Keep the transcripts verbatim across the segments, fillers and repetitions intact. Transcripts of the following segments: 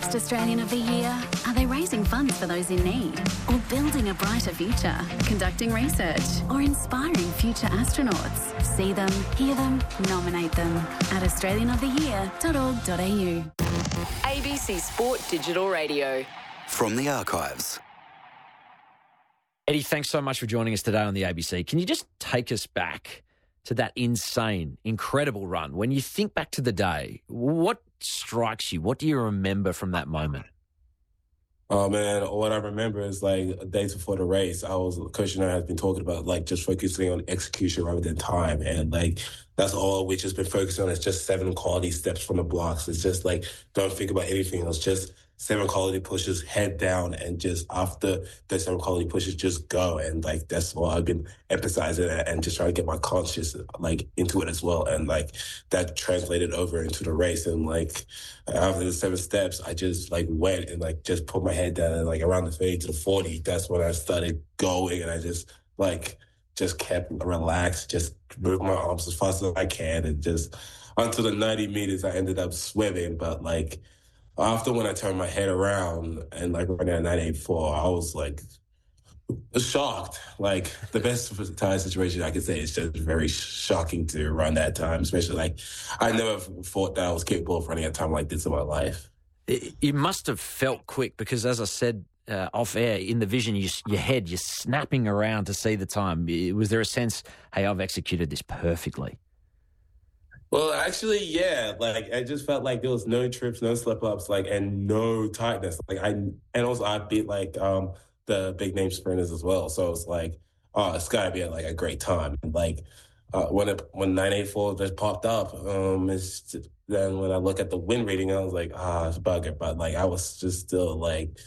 next Australian of the Year? Are they raising funds for those in need? Or building a brighter future? Conducting research? Or inspiring future astronauts? See them, hear them, nominate them at australian of the year dot org dot a u. A B C Sport Digital Radio. From the archives. Eddie, thanks so much for joining us today on the A B C. Can you just take us back to that insane, incredible run? When you think back to the day, what strikes you? What do you remember from that moment? Oh, man, what I remember is, like, days before the race, I was, Coach and I have been talking about, like, just focusing on execution rather than time. And, like, that's all we've just been focusing on. It's just seven quality steps from the blocks. It's just, like, don't think about anything else. Just seven quality pushes, head down, and just after the seven quality pushes, just go. And, like, that's what I've been emphasizing and just trying to get my conscious, like, into it as well. And, like, that translated over into the race. And, like, after the seven steps, I just, like, went and, like, just put my head down and, like, around the thirty to the forty, that's when I started going. And I just, like, just kept relaxed, just moved my arms as fast as I can. And just until the ninety meters, I ended up swimming. But, like, after when I turned my head around and, like, running at nine eighty-four, I was, like, shocked. Like, the best time situation I could say is just very shocking to run that time, especially, like, I never thought that I was capable of running a time like this in my life. You must have felt quick because, as I said uh, off air, in the vision, you, your head, you're snapping around to see the time. Was there a sense, hey, I've executed this perfectly? Well, actually, yeah. Like, I just felt like there was no trips, no slip-ups, like, and no tightness. Like, I, and also I beat, like, um, the big-name sprinters as well. So it's like, oh, it's got to be, like, a great time. And, like, uh, when it, when nine eighty-four just popped up, um, it's just, then when I look at the win rating, I was like, ah, it's bugger. But, like, I was just still, like,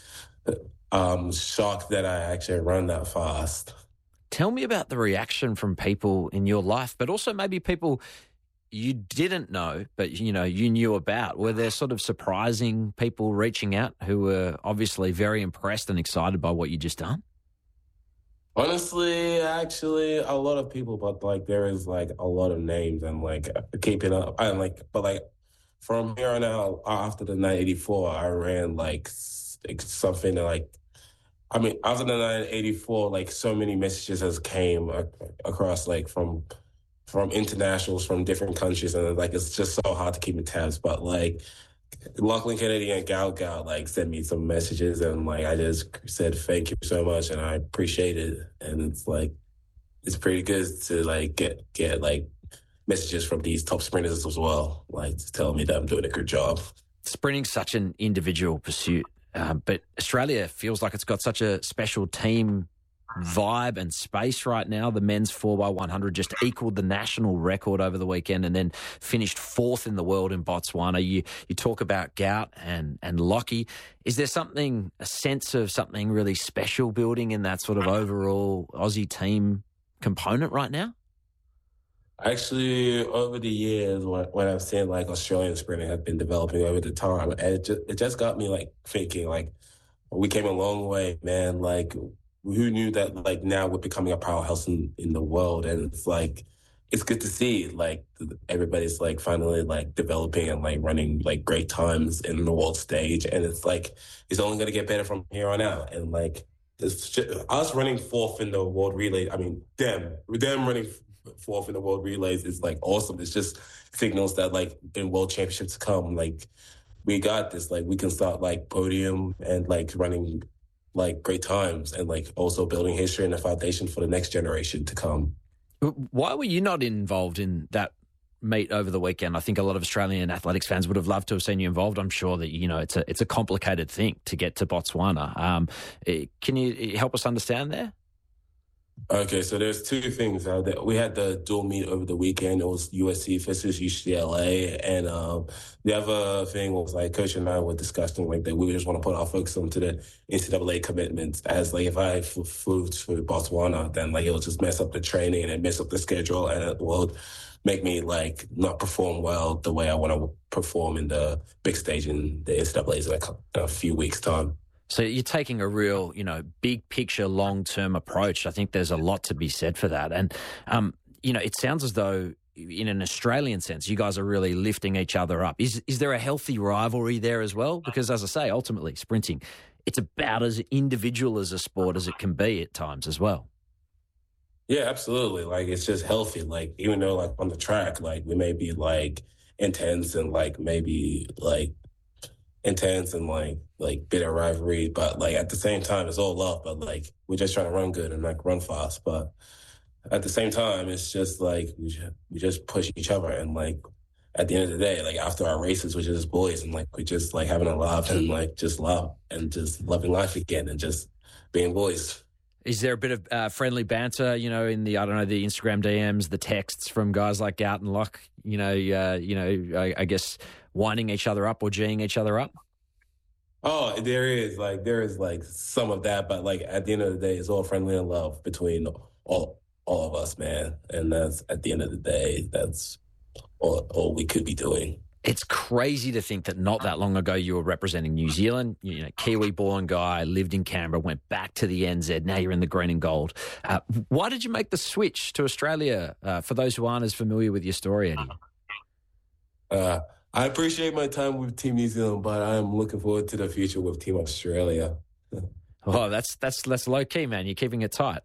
um, shocked that I actually run that fast. Tell me about the reaction from people in your life, but also maybe people you didn't know, but, you know, you knew about. Were there sort of surprising people reaching out who were obviously very impressed and excited by what you just done? Honestly, actually, a lot of people, but, like, there is, like, a lot of names and, like, keeping up. And, like, but, like, from here on out, after the nine eighty-four, I ran, like, something that, like, I mean, after the nine eighty-four, like, so many messages has came across, like, from from internationals from different countries, and, like, it's just so hard to keep in tabs. But, like, Lachlan Kennedy and Gal Gal, like, sent me some messages, and, like, I just said thank you so much, and I appreciate it. And it's, like, it's pretty good to, like, get, get like, messages from these top sprinters as well, like, to tell me that I'm doing a good job. Sprinting's such an individual pursuit, uh, but Australia feels like it's got such a special team vibe and space right now. The men's four by one hundred just equaled the national record over the weekend and then finished fourth in the world in Botswana. You you talk about Gout and, and Lockie. Is there something, a sense of something really special building in that sort of overall Aussie team component right now? Actually, over the years, when, when I've seen, like, Australian sprinting have been developing over the time, and it just, it just got me, like, thinking, like, we came a long way, man. Like, who knew that, like, now we're becoming a powerhouse in, in the world? And it's, like, it's good to see, like, everybody's, like, finally, like, developing and, like, running, like, great times in the world stage. And it's, like, it's only going to get better from here on out. And, like, it's just, us running fourth in the world relay, I mean, them, them running fourth in the world relays is, like, awesome. It's just signals that, like, in world championships to come, like, we got this. Like, we can start, like, podium and, like, running, like, great times, and, like, also building history and a foundation for the next generation to come. Why were you not involved in that meet over the weekend? I think a lot of Australian athletics fans would have loved to have seen you involved. I'm sure that, you know, it's a it's a complicated thing to get to Botswana. Um, can you help us understand there? Okay, so there's two things. Uh, that we had the dual meet over the weekend. It was U S C versus U C L A. And um, the other thing was, like, Coach and I were discussing, like, that we just want to put our focus onto the N C double A commitments. As, like, if I flew to Botswana, then, like, it'll just mess up the training and mess up the schedule, and it will make me, like, not perform well the way I want to perform in the big stage in the N C double A's in a, a few weeks' time. So you're taking a real, you know, big picture, long-term approach. I think there's a lot to be said for that. And, um, you know, it sounds as though in an Australian sense, you guys are really lifting each other up. Is is there a healthy rivalry there as well? Because as I say, ultimately sprinting, it's about as individual as a sport as it can be at times as well. Yeah, absolutely. Like, it's just healthy. Like, even though, like, on the track, like, we may be, like, intense and, like, maybe, like, intense and, like, like bitter rivalry. But, like, at the same time, it's all love. But, like, we're just trying to run good and, like, run fast. But at the same time, it's just, like, we just, we just push each other. And, like, at the end of the day, like, after our races, we're just boys. And, like, we're just, like, having a laugh and, like, just love and just loving life again and just being boys. Is there a bit of uh, friendly banter, you know, in the, I don't know, the Instagram D Ms, the texts from guys like Gout and Locke, you know, uh, you know, I, I guess winding each other up or G'ing each other up? Oh, there is, like, there is, like, some of that. But, like, at the end of the day, it's all friendly and love between all all of us, man. And that's, at the end of the day, that's all, all we could be doing. It's crazy to think that not that long ago you were representing New Zealand, you know, Kiwi-born guy, lived in Canberra, went back to the N Z. Now you're in the green and gold. Uh, why did you make the switch to Australia? Uh, for those who aren't as familiar with your story, Eddie. Uh, I appreciate my time with Team New Zealand, but I'm looking forward to the future with Team Australia. Oh, that's that's that's low key, man. You're keeping it tight.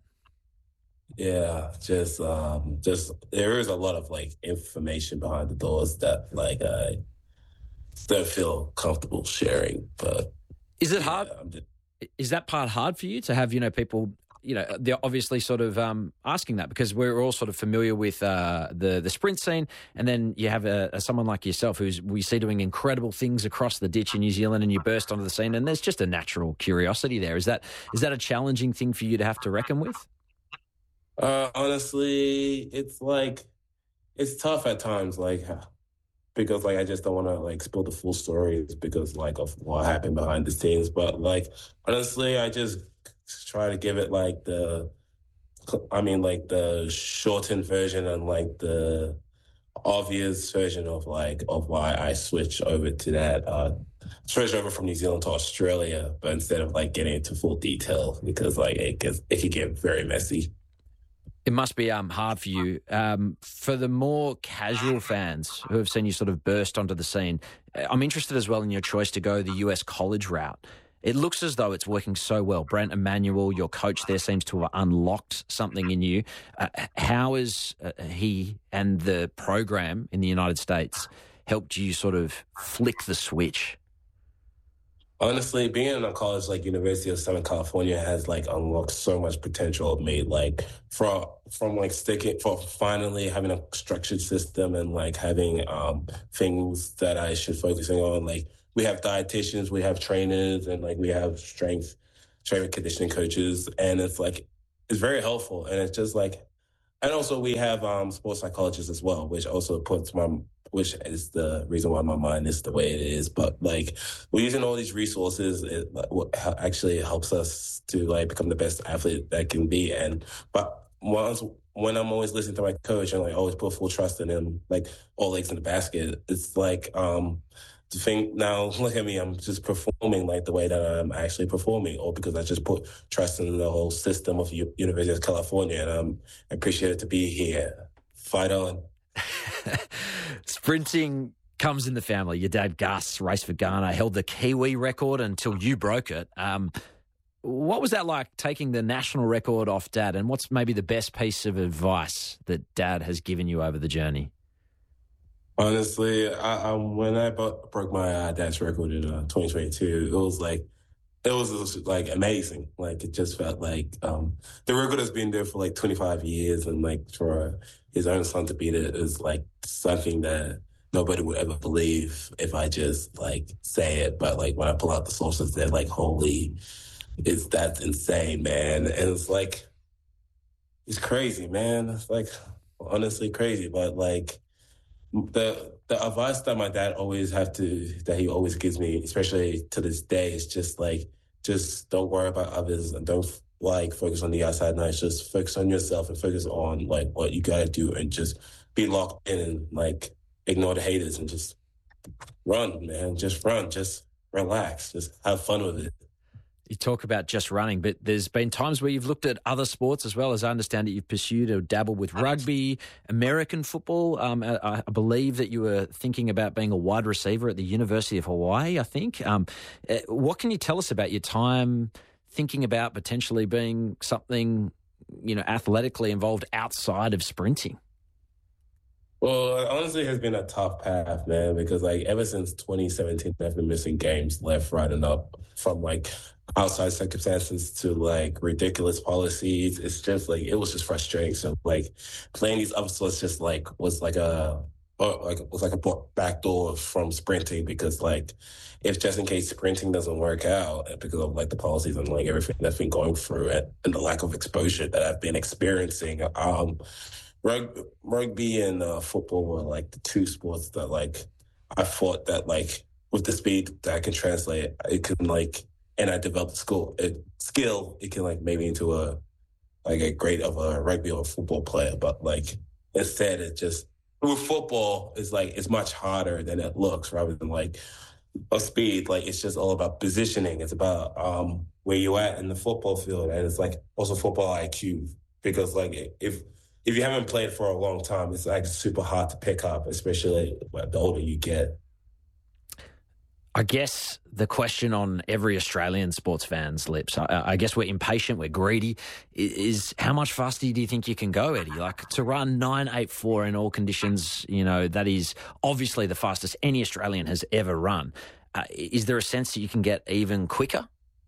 Yeah, just um, just there is a lot of like information behind the doors that like I don't feel comfortable sharing. But is it hard? Yeah, just... Is that part hard for you to have, you know, people, you know, they're obviously sort of um, asking that because we're all sort of familiar with uh, the the sprint scene, and then you have a, a someone like yourself who's we see doing incredible things across the ditch in New Zealand, and you burst onto the scene, and there's just a natural curiosity there. Is that is that a challenging thing for you to have to reckon with? Uh, honestly, it's like, it's tough at times, like, because, like, I just don't want to, like, spill the full stories because, like, of what happened behind the scenes. But, like, honestly, I just try to give it, like, the, I mean, like, the shortened version and, like, the obvious version of, like, of why I switched over to that, uh, switched over from New Zealand to Australia, but instead of, like, getting into full detail because, like, it gets, it can get very messy. It must be um, hard for you. Um, for the more casual fans who have seen you sort of burst onto the scene, I'm interested as well in your choice to go the U S college route. It looks as though it's working so well. Brent Emanuel, your coach there, seems to have unlocked something in you. Uh, how has uh, he and the program in the United States helped you sort of flick the switch? Honestly, being in a college like University of Southern California has like unlocked so much potential of me. Like from from like sticking for finally having a structured system and like having um things that I should focusing on. Like we have dietitians, we have trainers, and like we have strength, strength and conditioning coaches, and it's like it's very helpful. And it's just like, and also we have um sports psychologists as well, which also puts my which is the reason why my mind is the way it is. But like we're using all these resources, it actually helps us to like become the best athlete that can be. And but once when I'm always listening to my coach and like always put full trust in him, like all eggs in the basket, it's like um to think now, look at me, I'm just performing like the way that I'm actually performing, or because I just put trust in the whole system of U- University of California, and I'm appreciated to be here. Fight on. Sprinting comes in the family. Your dad, Gus, raced for Ghana, held the Kiwi record until you broke it. Um, what was that like, taking the national record off Dad? And what's maybe the best piece of advice that Dad has given you over the journey? Honestly, I, I, when I broke my uh, dad's record in uh, twenty twenty-two, it was like, it was, it was like amazing. Like it just felt like um, the record has been there for like twenty-five years, and like for his own son to beat it is like something that nobody would ever believe if I just like say it. But like when I pull out the sources, they're like, "Holy, it's that's insane, man!" And it's like, it's crazy, man. It's like honestly crazy, but like. The the advice that my dad always have to, that he always gives me, especially to this day, is just like, just don't worry about others and don't like focus on the outside noise. Just focus on yourself and focus on like what you gotta do and just be locked in and like ignore the haters and just run, man. Just run. Just relax. Just have fun with it. You talk about just running, but there's been times where you've looked at other sports as well. As I understand it, you've pursued or dabbled with rugby, American football. Um, I, I believe that you were thinking about being a wide receiver at the University of Hawaii, I think. Um, what can you tell us about your time thinking about potentially being something, you know, athletically involved outside of sprinting? Well, honestly, it has been a tough path, man, because like ever since twenty seventeen, I've been missing games left, right, and up from like outside circumstances to like ridiculous policies. It's just like it was just frustrating. So like playing these ups was just like was like a or like was like a backdoor from sprinting because like if just in case sprinting doesn't work out because of like the policies and like everything that's been going through it and the lack of exposure that I've been experiencing. Um, Rugby, rugby and uh, football were like the two sports that like I thought that like with the speed that I can translate, it can like, and I developed skill, it, skill, it can like maybe into a like a great of a rugby or a football player, but like instead it just with football it's like it's much harder than it looks rather than like a speed. Like it's just all about positioning. It's about um, where you at in the football field, and it's like also football I Q because like if If you haven't played for a long time, it's like super hard to pick up, especially the older you get. I guess the question on every Australian sports fan's lips, I, I guess we're impatient, we're greedy, is how much faster do you think you can go, Eddie? Like to run nine eight four in all conditions, you know, that is obviously the fastest any Australian has ever run. Uh, is there a sense that you can get even quicker?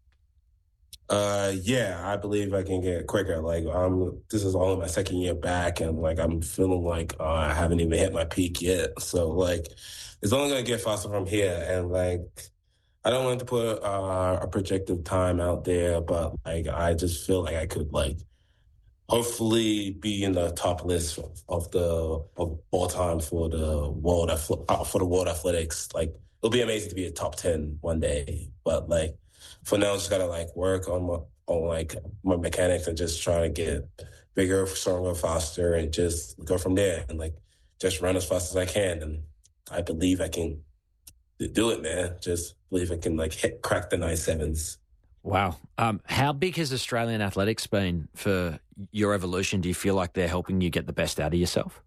Uh, yeah, I believe I can get quicker. Like, um, this is only my second year back, and like I'm feeling like uh, I haven't even hit my peak yet. So like, it's only gonna get faster from here. And like, I don't want to put uh, a projected time out there, but like, I just feel like I could like, hopefully, be in the top list of, of the of all time for the world uh, for the world athletics. Like, it'll be amazing to be a top ten one day, but like. For now, I just gotta like work on my on like my mechanics and just try to get bigger, stronger, faster, and just go from there and like just run as fast as I can. And I believe I can do it, man. Just believe I can like hit crack the nine sevens. Wow. Um, how big has Australian athletics been for your evolution? Do you feel like they're helping you get the best out of yourself?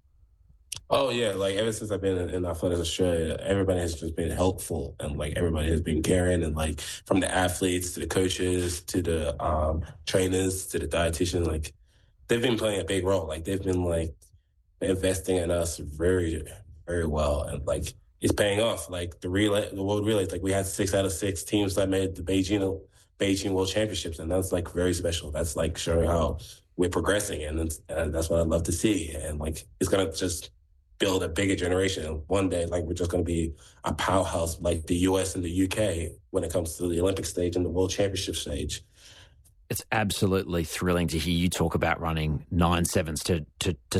Oh yeah, like ever since I've been in, in Athletics Australia, everybody has just been helpful and like everybody has been caring and like from the athletes to the coaches to the um, trainers to the dietitians, like they've been playing a big role. Like they've been like investing in us very, very well, and like it's paying off. Like the relay, the world relays, like we had six out of six teams that made the Beijing Beijing World Championships, and that's like very special. That's like showing how we're progressing, and, it's, and that's what I'd love to see. And like it's gonna just build a bigger generation. One day, like we're just going to be a powerhouse like the U S and the U K when it comes to the Olympic stage and the World Championship stage. It's absolutely thrilling to hear you talk about running nine sevens to, to, to